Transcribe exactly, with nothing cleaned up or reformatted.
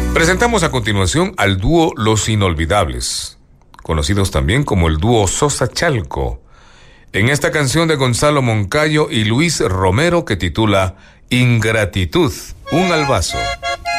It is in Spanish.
Presentamos a continuación al dúo Los Inolvidables, conocidos también como el dúo Sosa Chalco, en esta canción de Gonzalo Moncayo y Luis Romero que titula Ingratitud, un albazo.